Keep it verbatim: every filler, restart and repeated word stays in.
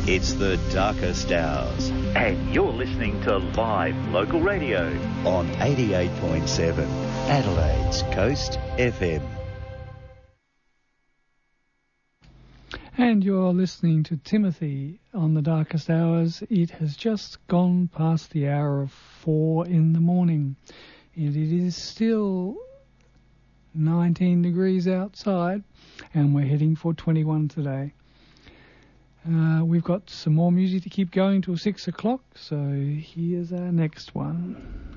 It's the darkest hours. And you're listening to live local radio on eighty-eight point seven Adelaide's Coast F M. And you're listening to Timothy on the darkest hours. It has just gone past the hour of four in the morning. And it is still nineteen degrees outside, and we're heading for twenty-one today. Uh, we've got some more music to keep going till six o'clock, so here's our next one.